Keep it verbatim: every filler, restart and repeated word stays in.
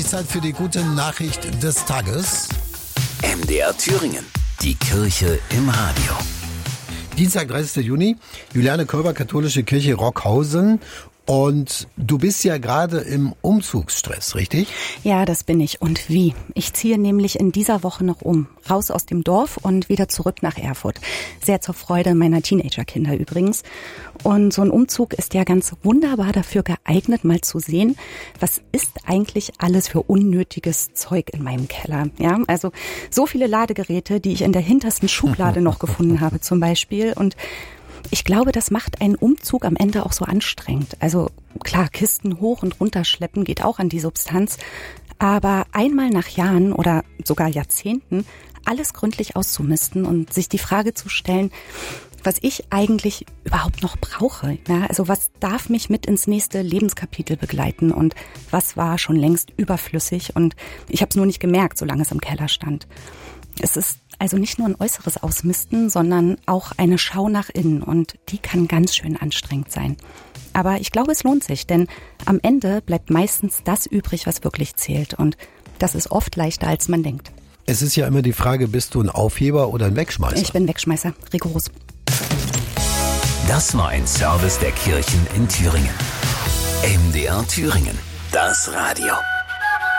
Zeit für die gute Nachricht des Tages. M D R Thüringen, die Kirche im Radio. Dienstag, dreißigster Juni, Juliane Kolber, Katholische Kirche Rockhausen. Und du bist ja gerade im Umzugsstress, richtig? Ja, das bin ich. Und wie? Ich ziehe nämlich in dieser Woche noch um. Raus aus dem Dorf und wieder zurück nach Erfurt. Sehr zur Freude meiner Teenagerkinder übrigens. Und so ein Umzug ist ja ganz wunderbar dafür geeignet, mal zu sehen, was ist eigentlich alles für unnötiges Zeug in meinem Keller. Ja, also so viele Ladegeräte, die ich in der hintersten Schublade noch gefunden habe zum Beispiel. Und ich glaube, das macht einen Umzug am Ende auch so anstrengend. Also klar, Kisten hoch und runter schleppen geht auch an die Substanz. Aber einmal nach Jahren oder sogar Jahrzehnten alles gründlich auszumisten und sich die Frage zu stellen, was ich eigentlich überhaupt noch brauche. Ja, also was darf mich mit ins nächste Lebenskapitel begleiten und was war schon längst überflüssig und ich habe es nur nicht gemerkt, solange es im Keller stand. Es ist also nicht nur ein äußeres Ausmisten, sondern auch eine Schau nach innen und die kann ganz schön anstrengend sein. Aber ich glaube, es lohnt sich, denn am Ende bleibt meistens das übrig, was wirklich zählt und das ist oft leichter, als man denkt. Es ist ja immer die Frage, bist du ein Aufheber oder ein Wegschmeißer? Ich bin Wegschmeißer, rigoros. Das war ein Service der Kirchen in Thüringen. M D R Thüringen, das Radio.